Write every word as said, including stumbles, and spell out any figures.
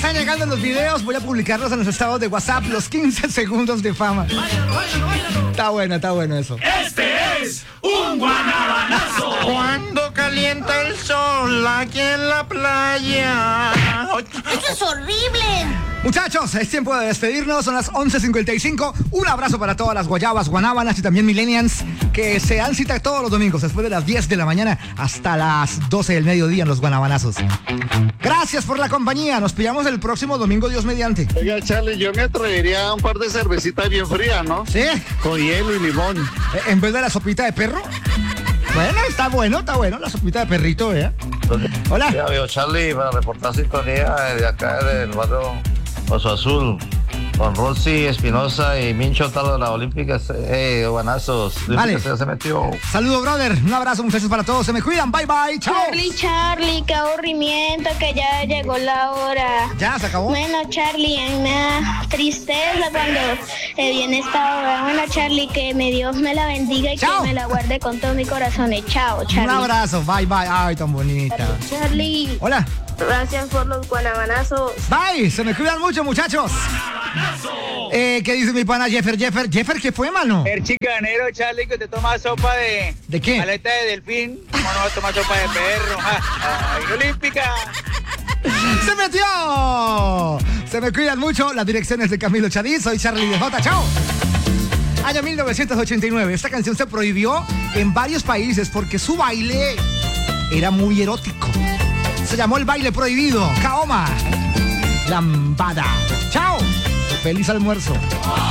están llegando los videos, voy a publicarlos en los estados de WhatsApp, los quince segundos de fama. Está bueno, está bueno eso. Este es un guanabanazo. Cuando calienta el sol aquí en la playa. ¡Eso es horrible! Muchachos, es tiempo de despedirnos, son las once cincuenta y cinco. Un abrazo para todas las guayabas, guanábanas y también millennials que se dan cita todos los domingos después de las diez de la mañana hasta las doce del mediodía en los guanabanazos. Gracias por la compañía, nos pillamos el próximo domingo, Dios mediante. Oiga, Charlie, yo me atrevería a un par de cervecitas bien frías, ¿no? ¿Sí? Con hielo y limón. Eh, ¿En vez de la sopita de perro? Bueno, está bueno, está bueno, la sopita de perrito, ¿eh? Hola. Ya veo, Charlie, para reportar sintonía de acá del barrio Oso Azul, con Rosy Espinosa y Mincho Talo de la Olímpica, eh, guanazos. Vale. Se, se metió. Saludos, brother. Un abrazo, muchachos, para todos. Se me cuidan. Bye, bye. Chao. Charlie, Charlie, qué aburrimiento, que ya llegó la hora. Ya, se acabó. Bueno, Charlie, me da tristeza cuando eh, viene esta hora. Bueno, Charlie, que me Dios me la bendiga y Chao. que me la guarde con todo mi corazón. Y chao, Charlie. Un abrazo. Bye, bye. Ay, tan bonita. Charlie. Hola. Gracias por los guanabanazos. Bye. Se me cuidan mucho, muchachos. Eh, ¿Qué dice mi pana Jeffer? Jeffer, Jeffer, ¿qué fue, mano? El chicanero, Charlie, que te toma sopa de... ¿De qué? Aleta de delfín. ¿Cómo no va a tomar sopa de perro? ¡Ay, olímpica! ¡Se metió! Se me cuidan mucho. Las direcciones de Camilo Chadí. Soy Charlie de Jota. ¡Chao! Año mil novecientos ochenta y nueve. Esta canción se prohibió en varios países porque su baile era muy erótico. Se llamó el baile prohibido. Kaoma. Lambada. ¡Chao! Feliz almuerzo.